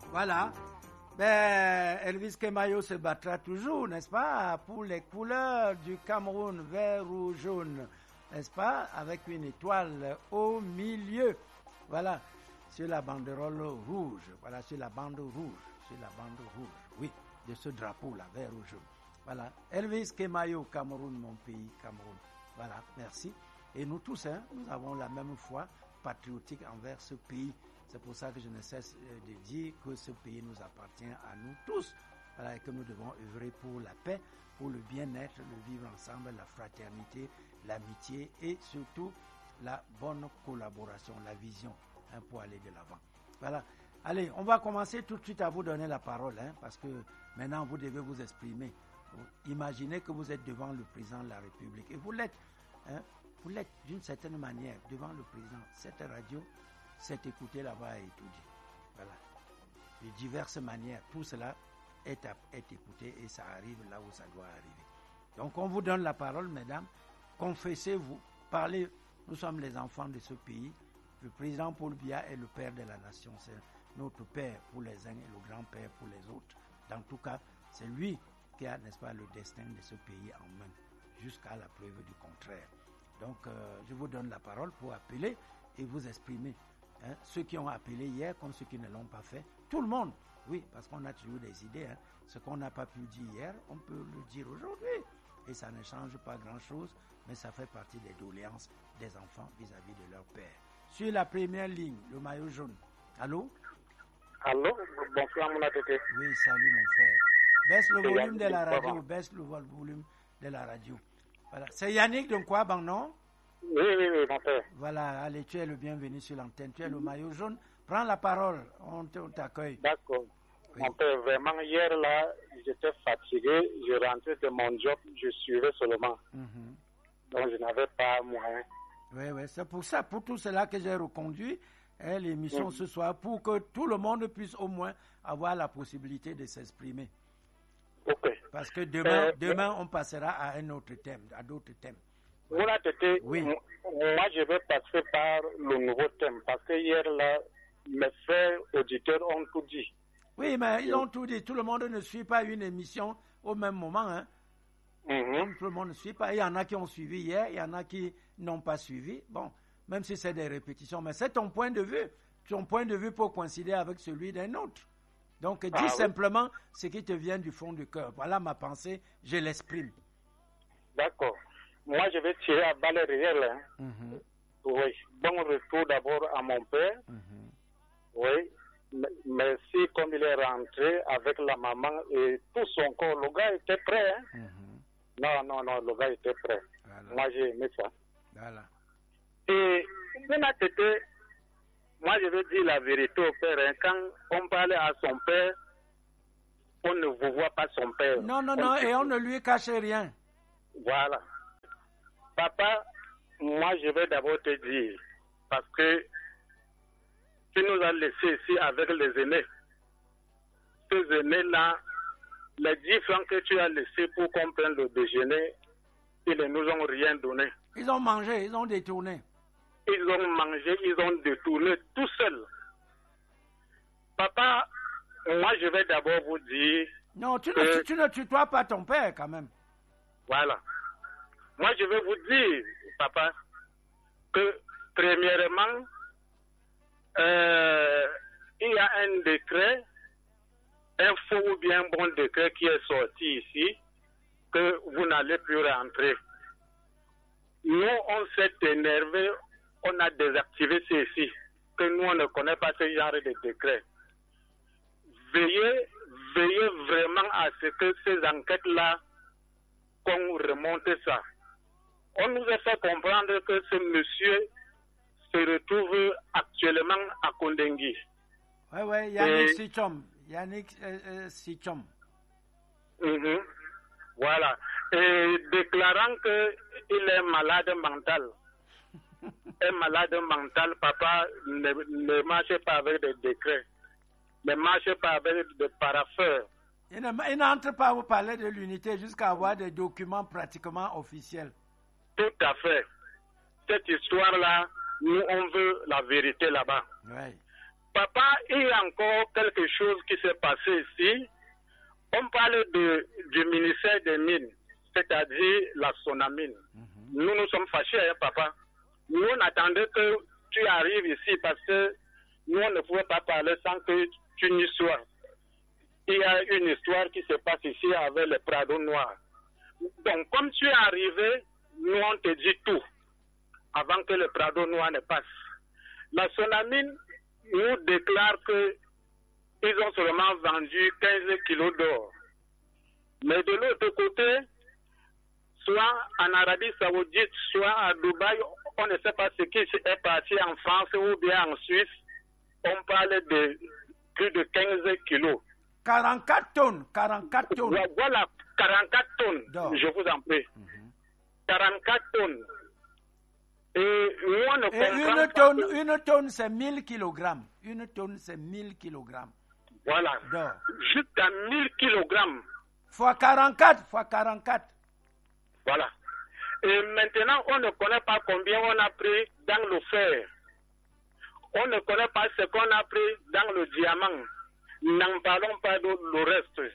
Voilà. Ben, Elvis Kemayo se battra toujours, n'est-ce pas, pour les couleurs du Cameroun, vert ou jaune, n'est-ce pas, avec une étoile au milieu. Voilà, sur la banderole rouge, voilà, sur la bande rouge, oui, de ce drapeau-là, vert ou jaune. Voilà, Elvis Kemayo, Cameroun, mon pays, Cameroun. Voilà, merci. Et nous tous, nous avons la même foi patriotique envers ce pays. C'est pour ça que je ne cesse de dire que ce pays nous appartient à nous tous. Voilà, et que nous devons œuvrer pour la paix, pour le bien-être, le vivre ensemble, la fraternité, l'amitié et surtout la bonne collaboration, la vision pour aller de l'avant. Voilà. Allez, on va commencer tout de suite à vous donner la parole, parce que maintenant vous devez vous exprimer. Imaginez que vous êtes devant le président de la République et vous l'êtes. Vous l'êtes d'une certaine manière devant le président. Cette radio, c'est écouté là-bas et tout dit. Voilà. De diverses manières, tout cela est écouté et ça arrive là où ça doit arriver. Donc on vous donne la parole, mesdames. Confessez-vous, parlez. Nous sommes les enfants de ce pays. Le président Paul Biya est le père de la nation. C'est notre père pour les uns et le grand-père pour les autres. Dans tout cas, c'est lui qui a, n'est-ce pas, le destin de ce pays en main, jusqu'à la preuve du contraire. Donc, je vous donne la parole pour appeler et vous exprimer. Ceux qui ont appelé hier comme ceux qui ne l'ont pas fait. Tout le monde. Oui, parce qu'on a toujours des idées. Ce qu'on n'a pas pu dire hier, on peut le dire aujourd'hui. Et ça ne change pas grand-chose, mais ça fait partie des doléances des enfants vis-à-vis de leur père. Sur la première ligne, le maillot jaune. Allô? Allô? Bonsoir, mon atelier. Oui, salut, mon frère. Baisse le volume de la radio. Baisse le volume de la radio. Voilà. C'est Yannick de quoi, non? Oui, mon père. Voilà, allez, tu es le bienvenu sur l'antenne. Tu es le maillot jaune. Prends la parole, on t'accueille. D'accord. Oui. Mon père, vraiment, hier, là, j'étais fatigué. Je rentrais de mon job, je suivais seulement. Donc, je n'avais pas moyen. Oui, c'est pour ça, pour tout cela que j'ai reconduit l'émission ce soir, pour que tout le monde puisse au moins avoir la possibilité de s'exprimer. Ok. Parce que demain, on passera à un autre thème, à d'autres thèmes. Voilà, Tété, oui. Moi, je vais passer par le nouveau thème, parce que hier, là, mes frères auditeurs ont tout dit. Oui, mais ils ont tout dit. Tout le monde ne suit pas une émission au même moment. Tout le monde ne suit pas. Il y en a qui ont suivi hier, il y en a qui n'ont pas suivi. Bon, même si c'est des répétitions, mais c'est ton point de vue. Ton point de vue peut coïncider avec celui d'un autre. Donc, dis simplement ce qui te vient du fond du cœur. Voilà ma pensée, je l'exprime. D'accord. Moi, je vais tirer à balles réelles. Oui. Bon retour d'abord à mon père. Oui. Merci comme il est rentré avec la maman et tout son corps. Le gars était prêt. Non, le gars était prêt. Voilà. Moi, j'ai aimé ça. Voilà. Et moi, je veux dire la vérité au père. Quand on parlait à son père, on ne vous voit pas son père. Non, et on ne lui cache rien. Voilà. Papa, moi, je vais d'abord te dire, parce que tu nous as laissés ici avec les aînés. Ces aînés-là, les 10 francs que tu as laissés pour qu'on prenne le déjeuner, ils ne nous ont rien donné. Ils ont mangé, ils ont détourné. Ils ont mangé, ils ont détourné tout seuls. Papa, moi, je vais d'abord vous dire... Non, tu ne tutoies pas ton père, quand même. Voilà. Moi, je vais vous dire, papa, que, premièrement, il y a un décret, un faux ou bien bon décret qui est sorti ici, que vous n'allez plus rentrer. Nous, on s'est énervé, on a désactivé ceci, que nous, on ne connaît pas ce genre de décret. Veillez vraiment à ce que ces enquêtes-là, qu'on remonte ça. On nous a fait comprendre que ce monsieur se retrouve actuellement à Kondengui. Oui, Yannick Sichom. Voilà. Et déclarant qu'il est malade mental. Un malade mental, papa, ne marche pas avec des décrets. Ne marche pas avec des parapheurs. Il n'entre pas à vous parler de l'unité jusqu'à avoir des documents pratiquement officiels. Tout à fait. Cette histoire-là, nous, on veut la vérité là-bas. Oui. Papa, il y a encore quelque chose qui s'est passé ici. On parle du ministère des Mines, c'est-à-dire la Sonamine. Nous sommes fâchés, hein, papa. Nous, on attendait que tu arrives ici parce que nous, on ne pouvait pas parler sans que tu n'y sois. Il y a une histoire qui se passe ici avec les Prado noirs. Donc, comme tu es arrivé, nous, on te dit tout avant que le Prado noir ne passe. La Sonamine nous déclare qu'ils ont seulement vendu 15 kilos d'or. Mais de l'autre côté, soit en Arabie Saoudite, soit à Dubaï, on ne sait pas ce qui est parti en France ou bien en Suisse. On parle de plus de 15 kilos. 44 tonnes. Voilà, 44 tonnes, je vous en prie. 44 tonnes. Et nous, on ne une tonne, c'est 1000 kilogrammes. Une tonne, c'est 1000 kilogrammes. Voilà. Jusqu'à 1000 kilogrammes. Fois 44. Voilà. Et maintenant, on ne connaît pas combien on a pris dans le fer. On ne connaît pas ce qu'on a pris dans le diamant. N'en parlons pas de le reste.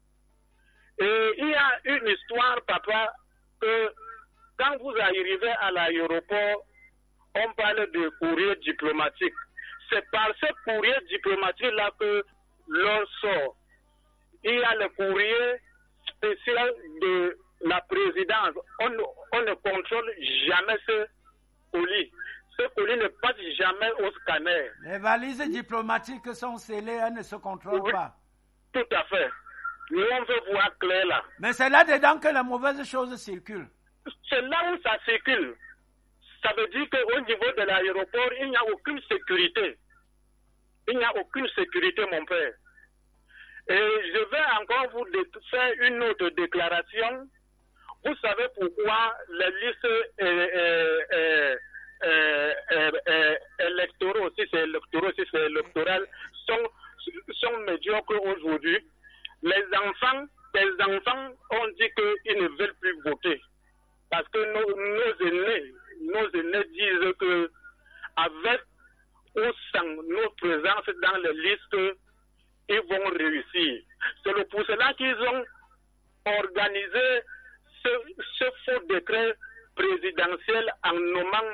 Et il y a une histoire, papa, que quand vous arrivez à l'aéroport, on parle de courrier diplomatique. C'est par ce courrier diplomatique-là que l'on sort. Il y a le courrier spécial de la présidence. On ne contrôle jamais ce colis. Ce colis ne passe jamais au scanner. Les valises diplomatiques sont scellées, elles ne se contrôlent pas. Tout à fait. Nous, on veut voir clair là. Mais c'est là-dedans que la mauvaise chose circule. C'est là où ça circule. Ça veut dire qu'au niveau de l'aéroport, il n'y a aucune sécurité. Il n'y a aucune sécurité, mon père. Et je vais encore vous faire une autre déclaration. Vous savez pourquoi les listes électoraux, si c'est électoral, sont médiocres aujourd'hui. Les enfants ont dit qu'ils ne veulent plus voter. Parce que nos aînés disent que avec ou sans nos présences dans les listes, ils vont réussir. C'est pour cela qu'ils ont organisé ce faux décret présidentiel en nommant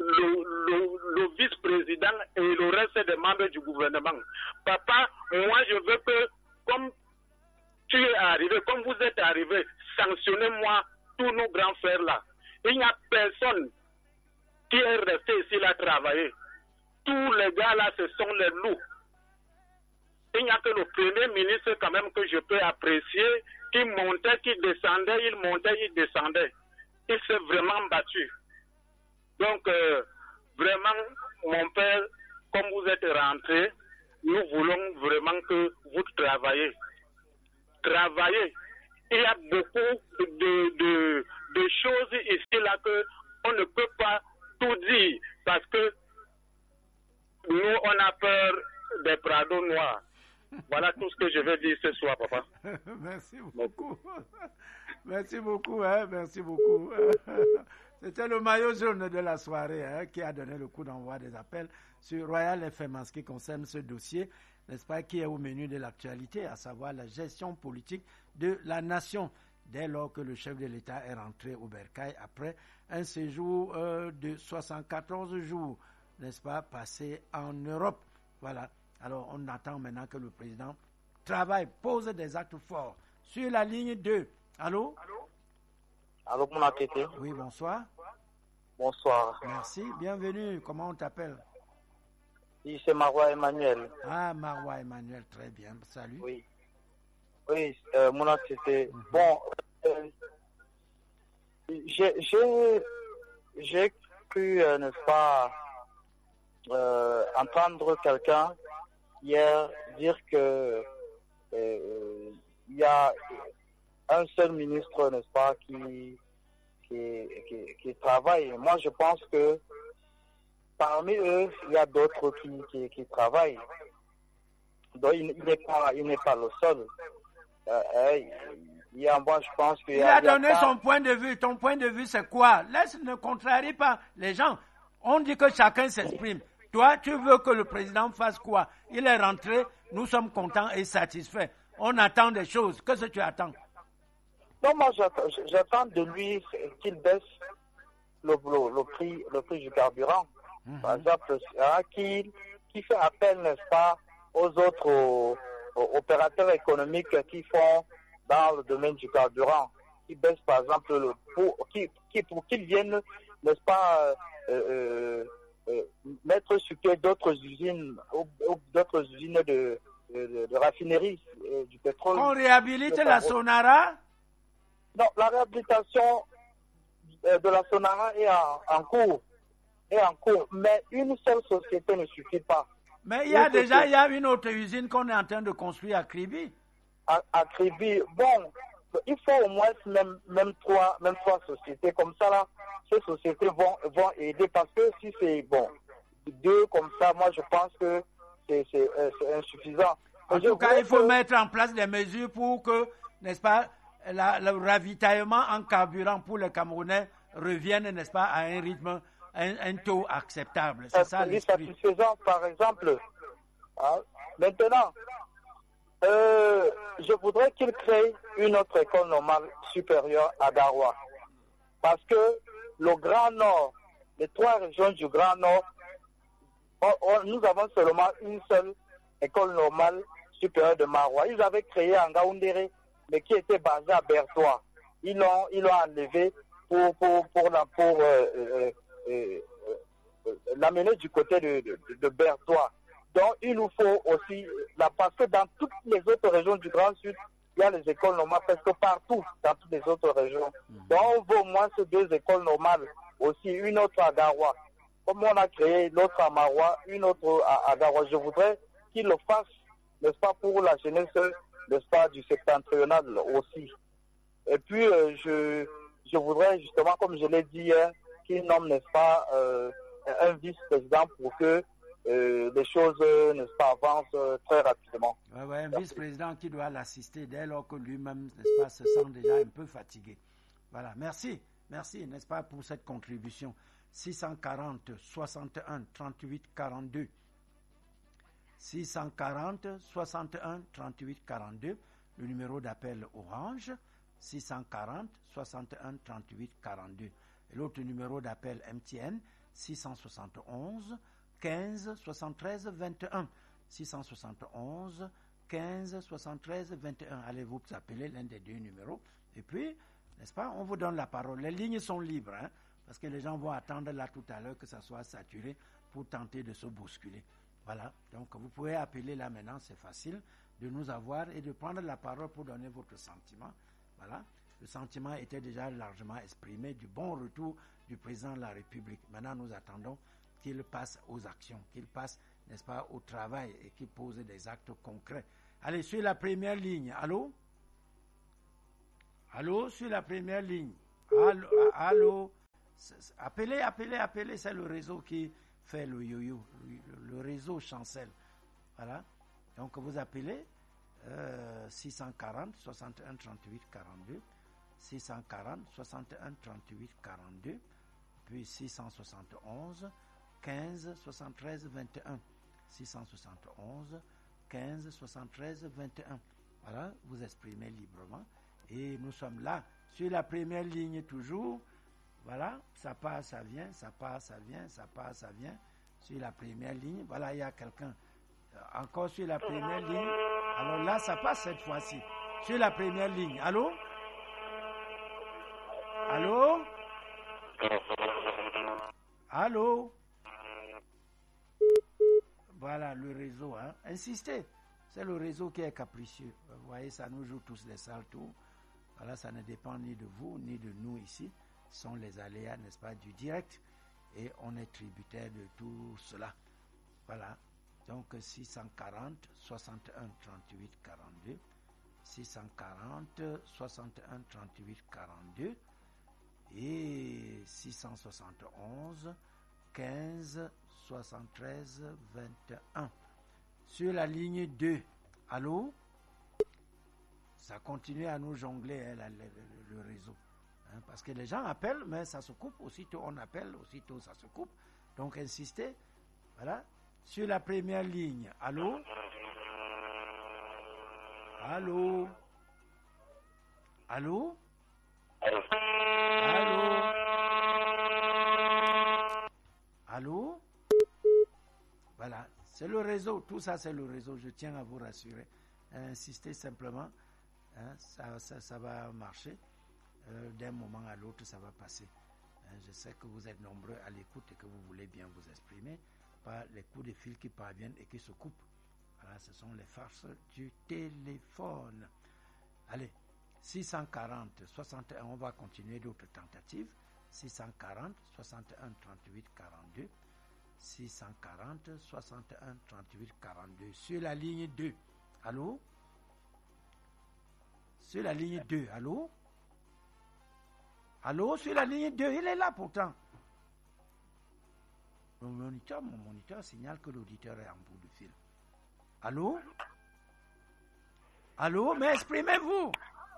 le vice-président et le reste des membres du gouvernement. Papa, moi je veux que, comme tu es arrivé, comme vous êtes arrivé, sanctionnez-moi tous nos grands frères là. Il n'y a personne qui est resté ici là travailler. Tous les gars là, ce sont les loups. Il n'y a que le premier ministre quand même que je peux apprécier, qui montait, qui descendait, il montait, il descendait. Il s'est vraiment battu. Donc, vraiment, mon père, comme vous êtes rentré, nous voulons vraiment que vous travaillez. Travaillez. Il y a beaucoup de choses ici là que on ne peut pas tout dire parce que nous, on a peur des prados noirs. Voilà tout ce que je veux dire ce soir, papa. Merci beaucoup. Merci beaucoup, hein, merci beaucoup. C'était le maillot jaune de la soirée hein, qui a donné le coup d'envoi des appels sur Royal FM en ce qui concerne ce dossier, n'est-ce pas, qui est au menu de l'actualité, à savoir la gestion politique de la nation, dès lors que le chef de l'État est rentré au Bercail après un séjour de 74 jours, n'est-ce pas, passé en Europe. Voilà. Alors, on attend maintenant que le président travaille, pose des actes forts. Sur la ligne 2. Allô? Allô, mon activité. Oui, bonsoir. Bonsoir. Merci, bienvenue. Comment on t'appelle? Oui, c'est Marois Emmanuel. Ah, Marois Emmanuel, très bien. Salut. Oui. Oui, mon activité. Bon, j'ai cru, n'est-ce pas, entendre quelqu'un hier dire que il y a un seul ministre, n'est-ce pas, qui travaille. Moi, je pense que parmi eux, il y a d'autres qui travaillent. Donc, il n'est pas le seul. Moi, je pense qu'il il a donné son point de vue. Ton point de vue, c'est quoi? Ne contrarie pas les gens. On dit que chacun s'exprime. Toi, tu veux que le président fasse quoi? Il est rentré, nous sommes contents et satisfaits. On attend des choses. Qu'est-ce que tu attends? Non, moi, j'attends de lui qu'il baisse le prix du carburant. Par exemple, qui fait appel, n'est-ce pas, aux autres opérateurs économiques qui font dans le domaine du carburant, qui baissent par exemple pour qu'ils viennent, n'est-ce pas, mettre sur pied d'autres usines de raffinerie du pétrole. On réhabilite la Sonara? Non, la réhabilitation de la Sonara est en cours. Mais une seule société ne suffit pas. Mais il y a une autre usine qu'on est en train de construire à Kribi. À Kribi, bon, il faut au moins même trois sociétés. Comme ça, là, ces sociétés vont aider parce que si c'est bon, deux comme ça, moi je pense que c'est insuffisant. En tout cas, il faut mettre en place des mesures pour que, n'est-ce pas, le ravitaillement en carburant pour les Camerounais revienne, n'est-ce pas, à un rythme, un taux acceptable. C'est ça l'esprit. Satisfaisant, par exemple. Hein, maintenant, je voudrais qu'il crée une autre école normale supérieure à Garoua. Parce que le Grand Nord, les trois régions du Grand Nord, nous avons seulement une seule école normale supérieure de Maroua. Ils avaient créé en Gaoundéré, mais qui était basé à Bertois. Ils l'ont enlevé pour l'amener du côté de Bertois. Donc il nous faut aussi, parce que dans toutes les autres régions du Grand Sud, il y a les écoles normales presque partout dans toutes les autres régions. Donc on veut au moins ces deux écoles normales aussi, une autre à Garoua. Comme on a créé l'autre à Maroua, une autre à Garoua, je voudrais qu'ils le fassent, n'est-ce pas, pour la jeunesse, n'est-ce pas, du septentrional aussi. Et puis, je voudrais justement, comme je l'ai dit hier, qu'il nomme, n'est-ce pas, un vice-président pour que les choses, n'est-ce pas, avancent très rapidement. Oui, un vice-président qui doit l'assister dès lors que lui-même, n'est-ce pas, se sent déjà un peu fatigué. Voilà, merci, n'est-ce pas, pour cette contribution. 640 61 38 42. 640 61 38 42, le numéro d'appel Orange, 640 61 38 42. Et l'autre numéro d'appel MTN, 671 15 73 21. 671 15 73 21. Allez vous appeler l'un des deux numéros. Et puis, n'est-ce pas, on vous donne la parole. Les lignes sont libres, hein, parce que les gens vont attendre là tout à l'heure que ça soit saturé pour tenter de se bousculer. Voilà, donc vous pouvez appeler là maintenant, c'est facile de nous avoir et de prendre la parole pour donner votre sentiment. Voilà, le sentiment était déjà largement exprimé du bon retour du président de la République. Maintenant, nous attendons qu'il passe aux actions, qu'il passe, n'est-ce pas, au travail et qu'il pose des actes concrets. Allez, sur la première ligne, allô? Allô, sur la première ligne. Allô? Appelez, c'est le réseau qui fait le yo-yo, le réseau chancelle. Voilà. Donc vous appelez 640 61 38 42, 640 61 38 42, puis 671 15 73 21, 671 15 73 21. Voilà, vous exprimez librement et nous sommes là sur la première ligne toujours. Voilà, ça passe, ça vient, ça passe, ça vient, ça passe, ça vient. Sur la première ligne, voilà, il y a quelqu'un encore sur la première ligne. Alors là, ça passe cette fois-ci. Sur la première ligne. Allô? Allô? Allô? Voilà le réseau, hein. Insistez. C'est le réseau qui est capricieux. Vous voyez, ça nous joue tous les sales tours. Voilà, ça ne dépend ni de vous, ni de nous ici. Ce sont les aléas, n'est-ce pas, du direct, et on est tributaire de tout cela. Voilà, donc 640 61 38 42, 640 61 38 42 et 671 15 73 21. Sur la ligne 2, allô? Ça continue à nous jongler, hein, le réseau. Hein, parce que les gens appellent, mais ça se coupe. Aussitôt on appelle, aussitôt ça se coupe. Donc insistez. Voilà. Sur la première ligne. Allô? Allô? Allô? Allô? Allô? Voilà. C'est le réseau. Tout ça, c'est le réseau. Je tiens à vous rassurer. Insistez simplement. Ça va marcher. D'un moment à l'autre, ça va passer. Je sais que vous êtes nombreux à l'écoute et que vous voulez bien vous exprimer par les coups de fil qui parviennent et qui se coupent. Voilà, ce sont les farces du téléphone. Allez, 640, 61, on va continuer d'autres tentatives. 640, 61, 38, 42. 640, 61, 38, 42. Sur la ligne 2. Allô? Sur la ligne 2. Allô? Allô? Sur la ligne 2. Il est là pourtant. Mon moniteur signale que l'auditeur est en bout de fil. Allô? Allô? Mais exprimez-vous!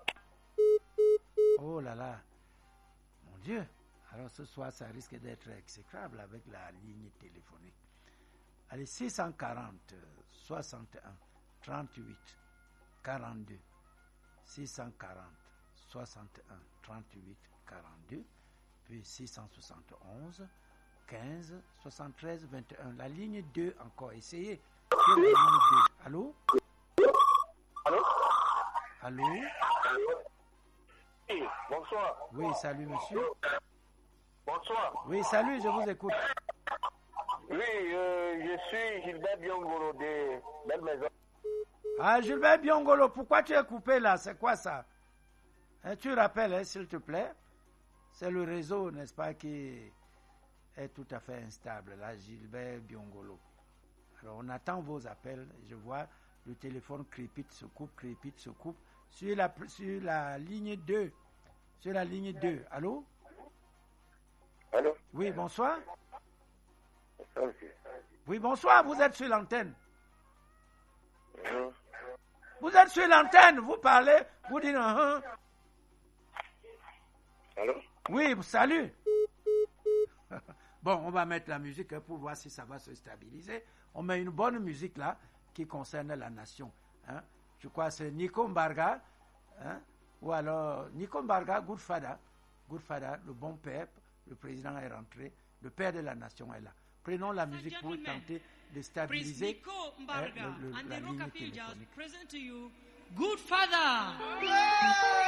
Oh là là. Mon Dieu. Alors ce soir, ça risque d'être exécrable avec la ligne téléphonique. Allez, 640, 61, 38, 42. 640, 61, 38, 42. Puis 671, 15, 73, 21. La ligne 2 encore. Essayez. Sur la ligne 2. Allô? Allô? Allô? Oui, bonsoir. Oui, salut monsieur. Bonsoir. Oui, salut, je vous écoute. Oui, je suis Gilbert Biongolo de Belle Maison. Ah, Gilbert Biongolo, pourquoi tu es coupé là? C'est quoi ça? Tu rappelles, s'il te plaît? C'est le réseau, n'est-ce pas, qui est tout à fait instable, là, Gilbert Biongolo. Alors, on attend vos appels. Je vois le téléphone crépite, se coupe. Sur la ligne 2. Sur la ligne 2. Allô? Allô? Oui, bonsoir. Ok. Oui, bonsoir, vous êtes sur l'antenne. Vous êtes sur l'antenne, vous parlez, vous dites... Allô? Oui, salut. Bon, on va mettre la musique pour voir si ça va se stabiliser. On met une bonne musique là qui concerne la nation. Hein? Je crois que c'est Nico Mbarga, hein? Ou alors Nico Mbarga, Goudfada, le bon père, le président est rentré, le père de la nation est là. Prenons la musique pour tenter de stabiliser la ligne téléphonique. Good Father.